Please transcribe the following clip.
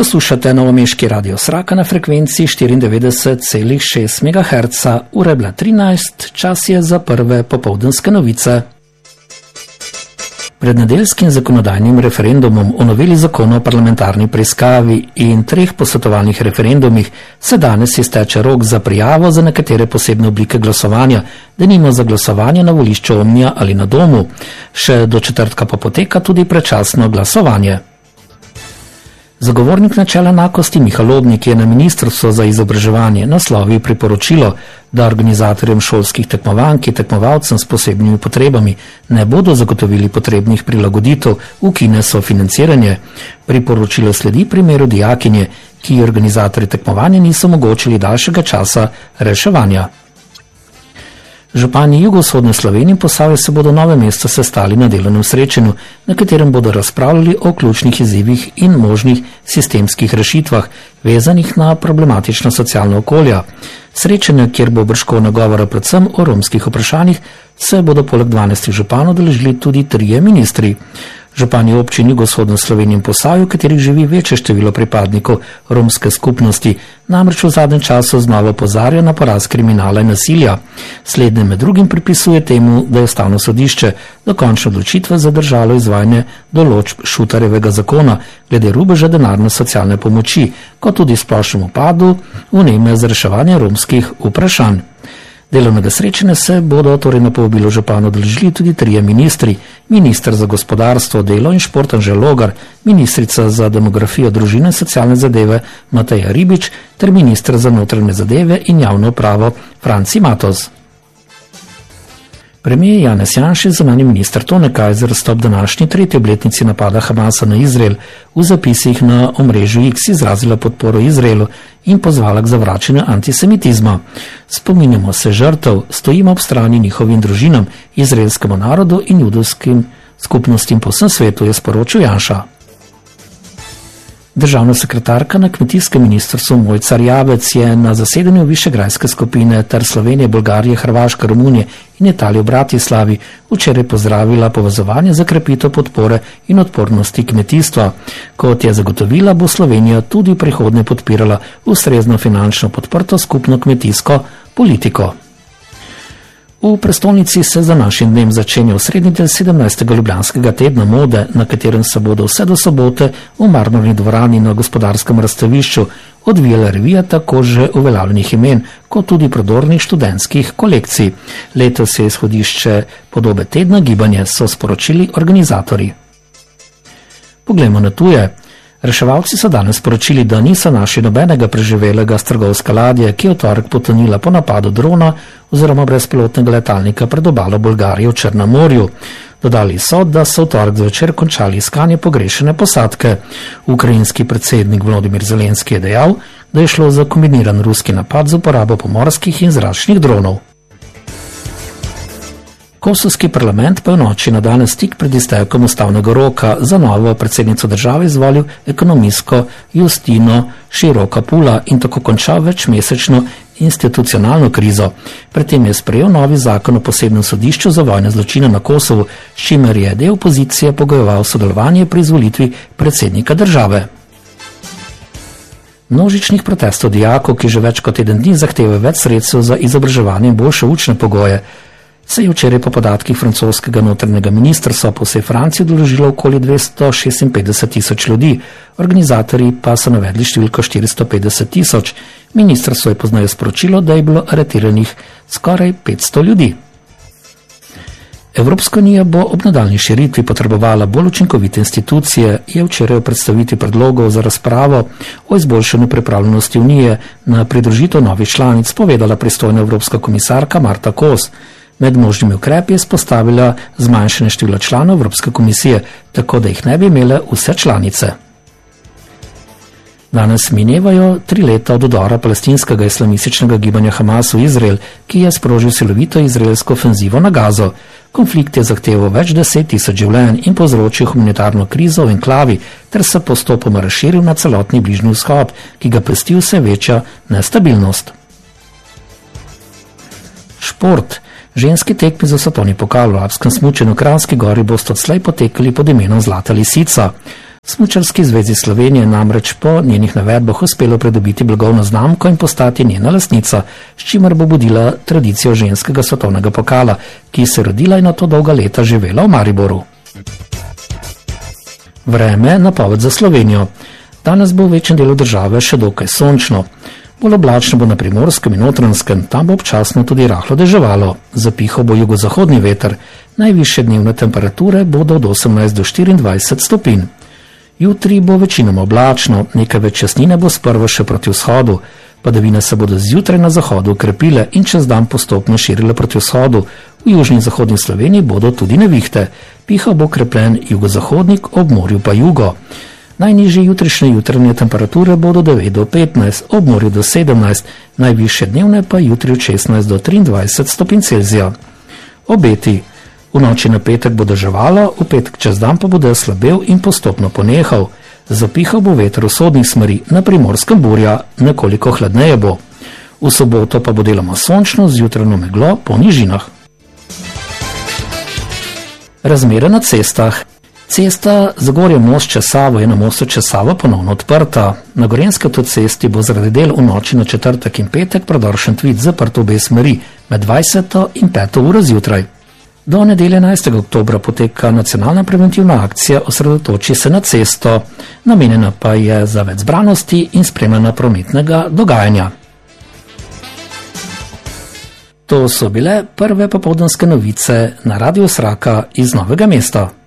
Poslušate novomeški radio Sraka na frekvenci 94,6 MHz, ura je bila 13, čas je za prve popoldanske novice. Pred nedeljskim zakonodajnim referendumom o noveli zakona o parlamentarni preiskavi in 3 posvetovalnih referendumih se danes izteče rok za prijavo za nekatere posebne oblike glasovanja, denimo za glasovanje na volišču Omnija ali na domu. Še do četrtka pa poteka tudi predčasno glasovanje. Zagovornik načela enakosti Miha Lobnik je na Ministrstvo za izobraževanje naslovil priporočilo, da organizatorjem šolskih tekmovanj, ki tekmovalcem s posebnimi potrebami ne bodo zagotovili potrebnih prilagoditev, ukine sofinanciranje. Priporočilo sledi primeru dijakinje, ki organizatorji tekmovanja niso omogočili daljšega časa reševanja. Župani jugovzhodne Slovenije in Posavja se bodo v Novem mestu sestali na delovnem srečanju, na katerem bodo razpravljali o ključnih izzivih in možnih sistemskih rešitvah, vezanih na problematično socialno okolje. Srečanja, kjer bo bržkovna govora predvsem o romskih vprašanjih, se bodo poleg 12 županov udeležili tudi 3 ministri. Župani občin jugovzhodne Slovenije in Posavja, v katerih živi večje število pripadnikov romske skupnosti, namreč v zadnjem času znova opozarjajo na porast kriminala in nasilja. Slednje med drugim pripisuje temu, da je Ustavno sodišče dokončno odločitve zadržalo izvajanje določb Šutarjevega zakona glede rubeža denarne socialne pomoči, kot tudi splošnemu upadu vneme za reševanje romskih vprašanj. Delovnega srečanja se bodo torej na povabilo županov udeležili tudi 3 ministri, minister za gospodarstvo, delo in šport Anže Logar, ministrica za demografijo, družino in socialne zadeve Mateja Ribič ter minister za notranje zadeve in javno upravo Franci Matoz. Premijer Janez Janša in zunanji minister Tone Kajzer sta ob današnji 3. obletnici napada Hamasa na Izrael v zapisih na omrežju X izrazila podporo Izraelu in pozvala k zavračanju antisemitizma. Spominjamo se žrtev, stojimo ob strani njihovim družinam, izraelskemu narodu in judovskim skupnostim po vsem svetu, je sporočil Janša. Državna sekretarka na kmetijskem ministrstvu Mojca Rjavec je na zasedanju Višegrajske skupine ter Slovenije, Bolgarije, Hrvaške, Romunije in Italije v Bratislavi včeraj pozdravila povezovanje za krepitev podpore in odpornosti kmetijstva. Kot je zagotovila, bo Slovenija tudi v prihodnje podpirala ustrezno finančno podprto skupno kmetijsko politiko. V prestolnici se za našim dnem začenja osrednji del 17. Ljubljanskega tedna mode, na katerem se bodo vse do sobote v Marnorni dvorani na Gospodarskem razstavišču odvijala revija tako že uveljavljenih imen, kot tudi prodornih študentskih kolekcij. Letos je izhodišče podobe tedna gibanje, so sporočili organizatorji. Poglejmo na tuje. Reševalci so danes sporočili, da niso našli nobenega preživelega s trgovske ladje, ki je v torek potonila po napadu drona oziroma brezpilotnega letalnika pred obalo Bolgarije v Črnem morju. Dodali so, da so v torek zvečer končali iskanje pogrešene posadke. Ukrajinski predsednik Volodimir Zelenski je dejal, da je šlo za kombiniran ruski napad z uporabo pomorskih in zračnih dronov. Kosovski parlament pa je v noči na danes tik pred iztekom ustavnega roka za novo predsednico države izvolil ekonomistko Justino Široka Pula in tako končal večmesečno institucionalno krizo. Predtem je sprejel novi zakon o posebnem sodišču za vojne zločine na Kosovu, s čimer je del opozicije pogojeval sodelovanje pri izvolitvi predsednika države. Množičnih protestov dijakov, ki že več kot teden dni zahtevajo več sredstev za izobraževanje in boljše učne pogoje, se je včeraj po podatkih francoskega notranjega ministrstva po vsej Franciji udeležilo okoli 256 tisoč ljudi, organizatorji pa so navedli številko 450 tisoč. Ministrstvo je pozneje sporočilo, da je bilo aretiranih skoraj 500 ljudi. Evropska unija bo ob nadaljnji širitvi potrebovala bolj učinkovite institucije, je včeraj v predstavitvi predlogov za razpravo o izboljšanju pripravljenosti unije na pridružitev novih članic povedala pristojna evropska komisarka Marta Kos. Med možnimi ukrepi je izpostavila zmanjšanje števila članov Evropske komisije, tako da jih ne bi imele vse članice. Danes minevajo 3 leta od udora palestinskega islamističnega gibanja Hamas v Izrael, ki je sprožil silovito izraelsko ofenzivo na Gazo. Konflikt je zahteval več 10 tisoč življenj in povzročil humanitarno krizo v enklavi, ter se postopoma razširil na celotni Bližnji vzhod, ki ga pesti vse večja nestabilnost. Šport. Ženski tekmi za svetovni pokal v alpskem smučanju v Kranjski Gori bosta odslej potekali pod imenom Zlata lisica. Smučarski zvezi Slovenije namreč po njenih navedbah uspelo pridobiti blagovno znamko in postati njena lastnica, s čimer bo budila tradicijo ženskega svetovnega pokala, ki se je rodila in nato dolga leta živela v Mariboru. Vreme, napoved za Slovenijo. Danes bo v večjem delu države še dokaj sončno. Bolj oblačno bo na Primorskem in Notranjskem, tam bo občasno tudi rahlo deževalo. Zapihal bo jugozahodni veter, najvišje dnevne temperature bodo od 18 do 24 stopinj. Jutri bo večinoma oblačno, nekaj več jasnine bo sprva še proti vzhodu. Padavine se bodo zjutraj na zahodu ukrepile in čez dan postopno širile proti vzhodu. V južni in zahodni Sloveniji bodo tudi nevihte. Pihal bo krepljen jugozahodnik, ob morju pa jugo. Najnižje jutranje temperature bodo 9 do 15, ob morju do 17, najvišje dnevne pa jutri od 16 do 23 stopinj Celzija. Obeti. V noči na petek bo deževalo, v petek čez dan pa bo slabel in postopno ponehal. Zapihal bo veter vzhodnih smeri, na Primorskem burja, nekoliko hladneje bo. V soboto pa bo deloma sončno z jutranjo meglo po nižinah. Razmere na cestah. Cesta Zagorje-Most čez Savo je na mostu čez Savo ponovno odprta. Na Gorenjski avtocesti bo zaradi del v noči na četrtek in petek predor Šentvid zaprt obe smeri med 20. in 5. uro zjutraj. Do nedelje 11. oktobra poteka nacionalna preventivna akcija Osredotoči se na cesto, namenjena pa je za več zbranosti in spremljanja prometnega dogajanja. To so bile prve popoldanske novice na Radiu Sraka iz Novega mesta.